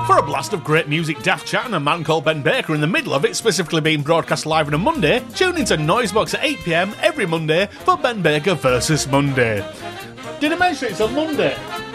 For a blast of great music, daft chat and a man called Ben Baker in the middle of it, specifically being broadcast live on a Monday, tune into Noisebox at 8pm every Monday for Ben Baker versus Monday. Did I mention it's on Monday?